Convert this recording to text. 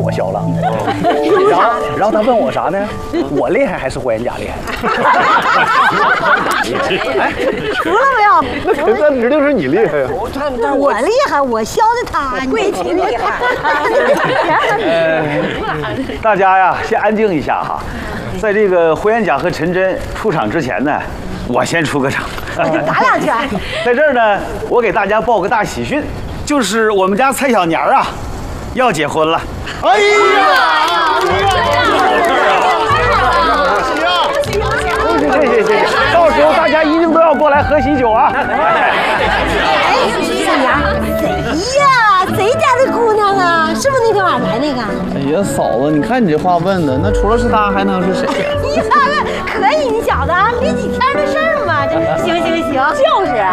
我削了。然后他问我啥呢？我厉害还是霍元甲厉害？ 哎，服了没有？ 那肯定指定是你厉害呀！ 我厉害，我削的他，贵挺厉害。 大家呀，先安静一下哈。在这个霍元甲和陈真出场之前呢，我先出个场。 打两拳。 在这儿呢，我给大家报个大喜讯，就是我们家蔡小年啊，要结婚了。 哎呀！ 谢谢，到时候大家一定都要过来喝喜酒啊！ 哎，小娘，谁呀？谁家的姑娘啊？是不是那天晚上来那个？ 哎呀，嫂子，你看你这话问的，那除了是他，还能是谁呀？ 呀，可以，你小子啊，没几天的事儿嘛。行，就是。